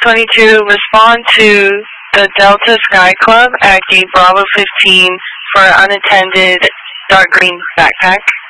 22, respond to the Delta Sky Club at gate Bravo 15 for unattended dark green backpack.